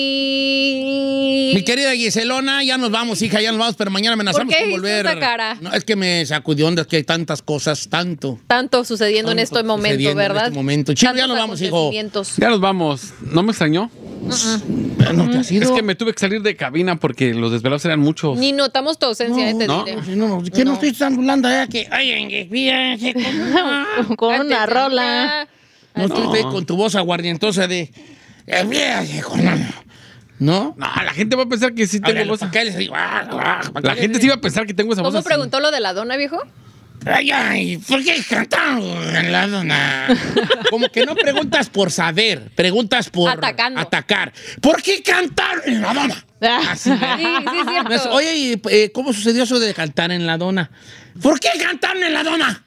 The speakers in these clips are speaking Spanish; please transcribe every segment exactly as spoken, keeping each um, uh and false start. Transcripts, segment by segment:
Mi querida Giselona, ya nos vamos, hija, ya nos vamos, pero mañana amenazamos con volver. ¿Por qué cara? No, es que me sacudió onda, es que hay tantas cosas, tanto. Tanto sucediendo tanto en este momento, ¿verdad? En este momento. Chino, ya nos vamos, hijo. Ya nos vamos. ¿No me extrañó? Uh-uh. ¿No te has ido? Es que me tuve que salir de cabina porque los desvelados eran muchos. Ni notamos tu ausencia, no, te no, diré. No, no, que no, no estoy tan hablando allá que... Ay, en viaje con, con una rola. No, no. Estoy con tu voz aguardientosa de... Viaje con... ¿No? No, la gente va a pensar que sí tengo ver, voz. La gente sí va a pensar que tengo esa voz. ¿Cómo preguntó lo de la dona, viejo? Ay, ay, ¿por qué cantamos en la dona? Como que no preguntas por saber, preguntas por Atacando. atacar. ¿Por qué cantar en la dona? Así, sí, sí, es cierto. Pues, oye, eh, ¿cómo sucedió eso de cantar en la dona? ¿Por qué cantar en la dona?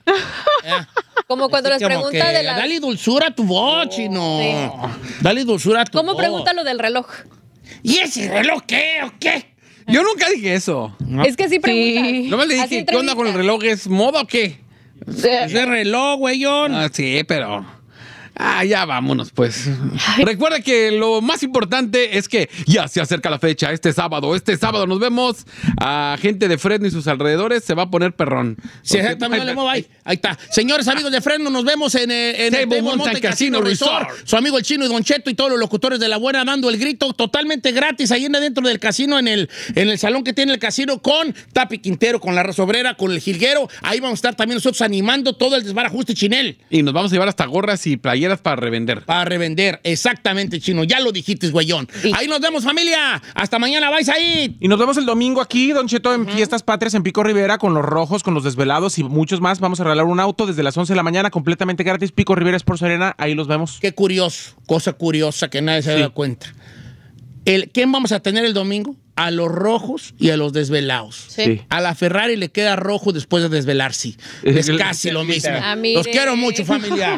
Como cuando les pregunta de la... Dale dulzura a tu voz, chino. Sí. Dale dulzura a tu ¿Cómo voz. pregunta lo del reloj? ¿Y ese reloj qué o qué? Yo nunca dije eso. No. Es que sí preguntas. Sí. No me le dije, ¿qué onda con el reloj? ¿Es moda o qué? Ese reloj, güeyón. Ah, sí, pero... Ah, ya vámonos, pues. Ay. Recuerda que lo más importante es que ya se acerca la fecha. Este sábado, este sábado nos vemos a gente de Fresno y sus alrededores. Se va a poner perrón. Sí, exactamente. Ahí, ahí, ahí está. Señores amigos de Fresno, nos vemos en, en el Table Mountain Casino Resort. Resort. Su amigo el Chino y Don Cheto y todos los locutores de La Buena dando el grito totalmente gratis ahí dentro del casino, en el, en el salón que tiene el casino, con Tapi Quintero, con la Resobrera, con el Jilguero. Ahí vamos a estar también nosotros animando todo el desbarajuste chinel. Y nos vamos a llevar hasta gorras y playeras para revender. Para revender, exactamente, Chino. Ya lo dijiste, güeyón. Sí. Ahí nos vemos, familia. Hasta mañana, vais ahí. Y nos vemos el domingo aquí, Don Cheto, en uh-huh. Fiestas Patrias en Pico Rivera, con los Rojos, con los Desvelados y muchos más. Vamos a regalar un auto desde las once de la mañana, completamente gratis. Pico Rivera Sports Arena, ahí los vemos. Qué curioso, cosa curiosa que nadie se sí. da cuenta. El, ¿Quién vamos a tener el domingo? A los Rojos y a los Desvelados. Sí. A la Ferrari le queda rojo después de desvelarse. Es casi lo mismo. Ah, los quiero mucho, familia.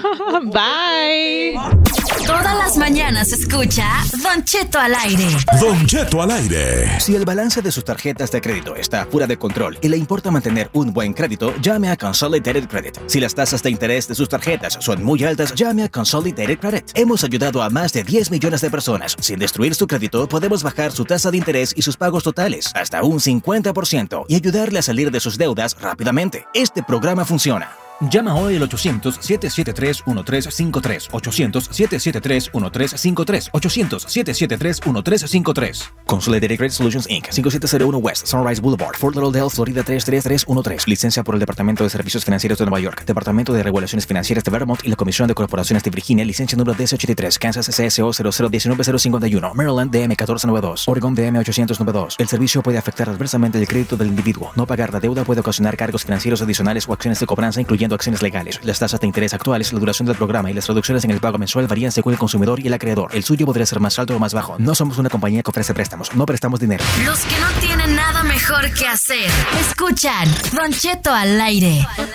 Bye. Todas las mañanas escucha Don Cheto al aire. Don Cheto al aire. Si el balance de sus tarjetas de crédito está fuera de control y le importa mantener un buen crédito, llame a Consolidated Credit. Si las tasas de interés de sus tarjetas son muy altas, llame a Consolidated Credit. Hemos ayudado a más de diez millones de personas. Sin destruir su crédito, podemos bajar su tasa de interés y sus pagos totales hasta un cincuenta por ciento y ayudarle a salir de sus deudas rápidamente. Este programa funciona. Llama hoy al ochocientos, siete siete tres, uno tres cinco tres, ochocientos, siete siete tres, uno tres cinco tres, ochocientos, siete siete tres, uno tres cinco tres. Consolidated Credit Solutions incorporated. cinco siete cero uno West Sunrise Boulevard, Fort Lauderdale, Florida tres tres tres uno tres. Licencia por el Departamento de Servicios Financieros de Nueva York, Departamento de Regulaciones Financieras de Vermont y la Comisión de Corporaciones de Virginia. Licencia número D S ochenta y tres, Kansas C S O cero cero uno nueve cero cinco uno, Maryland D M uno cuatro nueve dos, Oregon D M ochocientos noventa y dos. El servicio puede afectar adversamente el crédito del individuo. No pagar la deuda puede ocasionar cargos financieros adicionales o acciones de cobranza, incluyendo acciones legales. Las tasas de interés actuales, la duración del programa y las reducciones en el pago mensual varían según el consumidor y el acreedor. El suyo podría ser más alto o más bajo. No somos una compañía que ofrece préstamos. No prestamos dinero. Los que no tienen nada mejor que hacer, escuchan Don Cheto al aire.